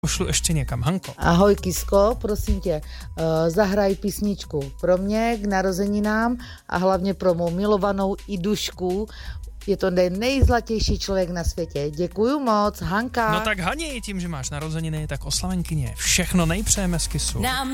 pošlu ještě někam. Hanko. Ahoj, Kisko, prosím tě, zahraj písničku pro mě k narozeninám a hlavně pro mou milovanou Idušku. Je to nejzlatější člověk na světě. Děkuju moc, Hanka. No tak Hani, tím, že máš narozeniny, tak oslavenkyně všechno nejpřejeme z Kisu.